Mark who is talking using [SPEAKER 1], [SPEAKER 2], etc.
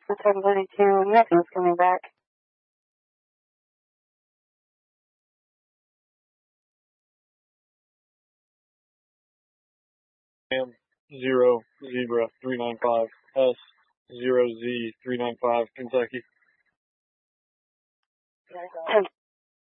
[SPEAKER 1] 1032, nothing's coming back.
[SPEAKER 2] Am 0 Zebra 395 S 0 Z 395 Kentucky.